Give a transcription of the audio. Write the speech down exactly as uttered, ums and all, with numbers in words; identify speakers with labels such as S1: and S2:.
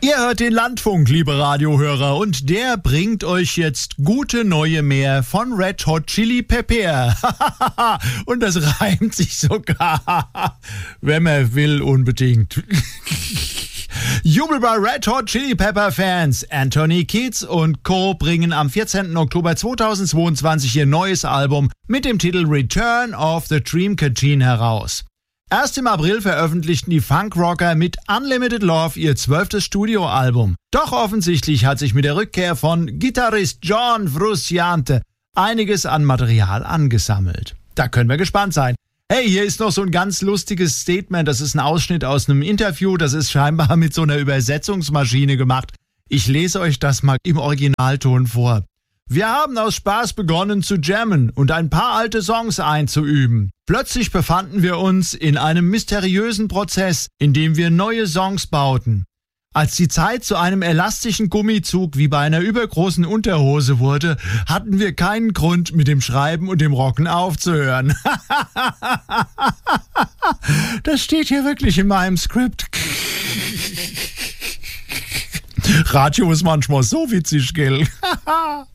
S1: Ihr hört den Landfunk, liebe Radiohörer, und der bringt euch jetzt gute neue mehr von Red Hot Chili Pepper. Und das reimt sich sogar, wenn man will, unbedingt. Jubel bei Red Hot Chili Pepper Fans. Anthony Kiedis und Co. bringen am vierzehnten Oktober zweitausendzweiundzwanzig ihr neues Album mit dem Titel Return of the Dream Catching heraus. Erst im April veröffentlichten die Funkrocker mit Unlimited Love ihr zwölftes Studioalbum. Doch offensichtlich hat sich mit der Rückkehr von Gitarrist John Frusciante einiges an Material angesammelt. Da können wir gespannt sein. Hey, hier ist noch so ein ganz lustiges Statement. Das ist ein Ausschnitt aus einem Interview. Das ist scheinbar mit so einer Übersetzungsmaschine gemacht. Ich lese euch das mal im Originalton vor. Wir haben aus Spaß begonnen zu jammen und ein paar alte Songs einzuüben. Plötzlich befanden wir uns in einem mysteriösen Prozess, in dem wir neue Songs bauten. Als die Zeit zu einem elastischen Gummizug wie bei einer übergroßen Unterhose wurde, hatten wir keinen Grund, mit dem Schreiben und dem Rocken aufzuhören. Das steht hier wirklich in meinem Skript. Radio ist manchmal so witzig, gell?